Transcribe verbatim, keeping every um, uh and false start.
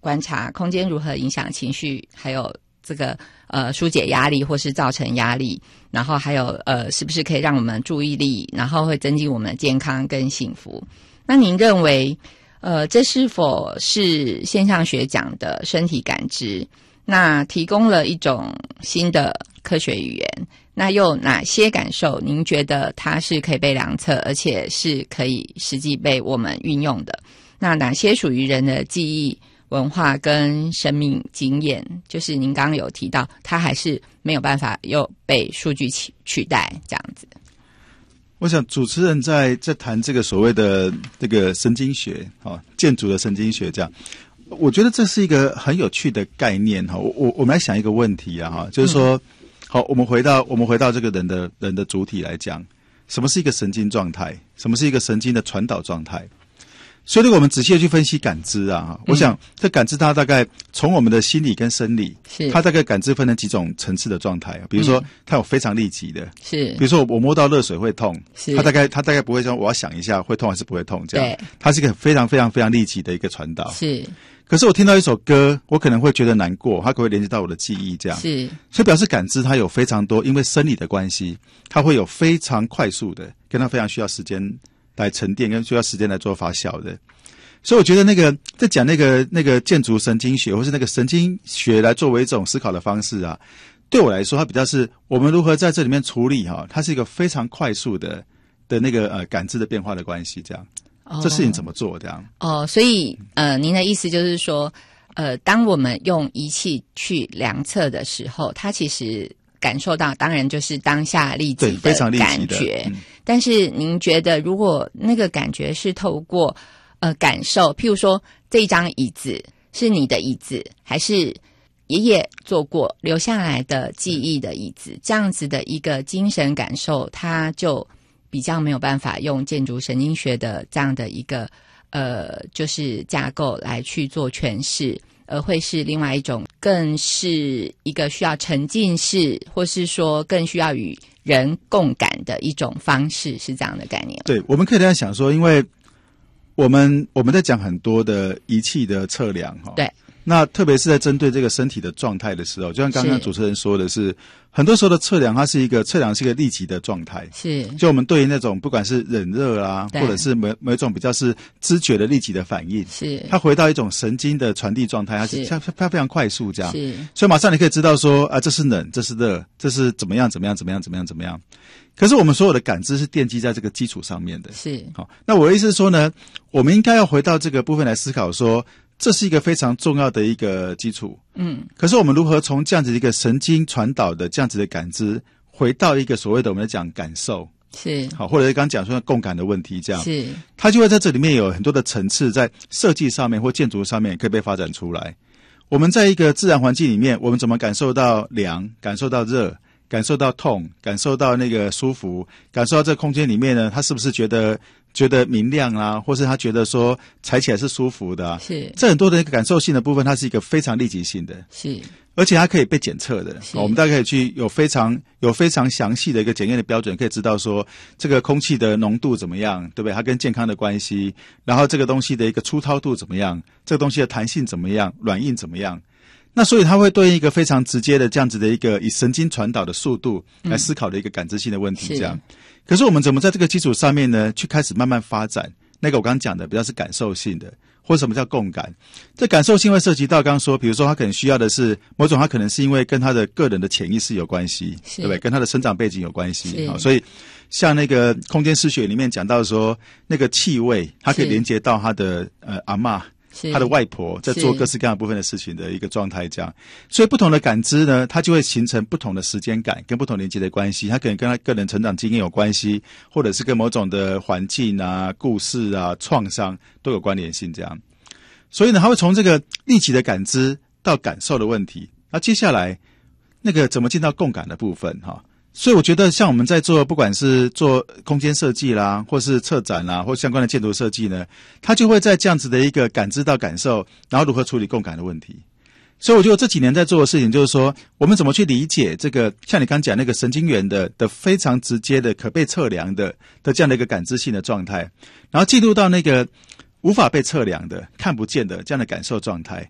观察空间如何影响情绪，还有这个呃疏解压力或是造成压力，然后还有呃是不是可以让我们注意力，然后会增进我们的健康跟幸福。那您认为呃这是否是现象学讲的身体感知？那提供了一种新的科学语言，那又哪些感受您觉得它是可以被量测，而且是可以实际被我们运用的？那哪些属于人的记忆、文化跟生命经验，就是您刚刚有提到它还是没有办法又被数据取取代这样子。 我想主持人在在谈这个所谓的这个神经学，哦，建筑的神经学这样，我觉得这是一个很有趣的概念哈。我我我们来想一个问题啊哈，就是说，嗯、好，我们回到我们回到这个人的人的主体来讲，什么是一个神经状态？什么是一个神经的传导状态？所以，如果我们仔细的去分析感知啊，我想这感知它大概从我们的心理跟生理，是它大概感知分成几种层次的状态啊。比如说，它有非常立即的，是比如说我摸到热水会痛，是它大概它大概不会说我要想一下会痛还是不会痛这样，它是一个非常非常非常立即的一个传导。是，可是我听到一首歌，我可能会觉得难过，它可能会连接到我的记忆这样。是，所以表示感知它有非常多，因为生理的关系，它会有非常快速的，跟它非常需要时间来沉淀，跟需要时间来做发酵的。所以我觉得那个在讲那个那个建筑神经学，或是那个神经学来作为一种思考的方式啊，对我来说，它比较是我们如何在这里面处理哈、啊，它是一个非常快速的的那个呃感知的变化的关系，这样，哦、这事情怎么做这样？ 哦，所以呃，您的意思就是说，呃，当我们用仪器去量测的时候，它其实感受到，当然就是当下立即的感觉。嗯、但是您觉得，如果那个感觉是透过呃感受，譬如说这一张椅子是你的椅子，还是爷爷坐过留下来的记忆的椅子，这样子的一个精神感受，它就比较没有办法用建筑神经学的这样的一个呃就是架构来去做诠释。而会是另外一种，更是一个需要沉浸式，或是说更需要与人共感的一种方式，是这样的概念。 对，我们可以这样想说，因为我们我们在讲很多的仪器的测量哈，对，那特别是在针对这个身体的状态的时候，就像刚刚主持人说的是，很多时候的测量，它是一个测量是一个立即的状态，是，就我们对于那种不管是冷热啊，或者是某某一种比较是知觉的立即的反应，是，它回到一种神经的传递状态，它是它它非常快速这样，是，所以马上你可以知道说啊，这是冷，这是热，这是怎么样怎么样怎么样怎么样怎么样。可是我们所有的感知是奠基在这个基础上面的，是，好，那我的意思是说呢，我们应该要回到这个部分来思考说，这是一个非常重要的一个基础，嗯，可是我们如何从这样子一个神经传导的这样子的感知，回到一个所谓的我们来讲感受，是，好，或者是刚刚讲说共感的问题，这样，是，它就会在这里面有很多的层次，在设计上面或建筑上面可以被发展出来。我们在一个自然环境里面，我们怎么感受到凉，感受到热，感受到痛，感受到那个舒服，感受到这个空间里面呢，他是不是觉得觉得明亮啊，或是他觉得说踩起来是舒服的啊，是，这很多的一个感受性的部分，它是一个非常立即性的，是，而且它可以被检测的，我们大概可以去有非常有非常详细的一个检验的标准，可以知道说这个空气的浓度怎么样，对不对？它跟健康的关系，然后这个东西的一个粗糙度怎么样，这个东西的弹性怎么样，软硬怎么样。那所以它会对应一个非常直接的这样子的一个以神经传导的速度来思考的一个感知性的问题，这样。嗯、可是我们怎么在这个基础上面呢，去开始慢慢发展那个我刚刚讲的比较是感受性的，或者什么叫共感？这感受性会涉及到刚刚说，比如说他可能需要的是某种，他可能是因为跟他的个人的潜意识有关系，对不对？跟他的生长背景有关系，好，所以像那个空间诗学里面讲到说，那个气味，它可以连接到他的呃阿嬷。他的外婆在做各式各样部分的事情的一个状态，这样，所以不同的感知呢，它就会形成不同的时间感跟不同连接的关系。它可能跟他个人成长经验有关系，或者是跟某种的环境啊、故事啊、创伤都有关联性。这样，所以呢，它会从这个立即的感知到感受的问题。那接下来那个怎么进到共感的部分哈？所以我觉得像我们在做不管是做空间设计啦，或是策展啦，或相关的建筑设计呢，它就会在这样子的一个感知到感受，然后如何处理共感的问题。所以我觉得这几年在做的事情就是说，我们怎么去理解这个像你刚讲那个神经元的的非常直接的可被测量的的这样的一个感知性的状态，然后进入到那个无法被测量的看不见的这样的感受状态，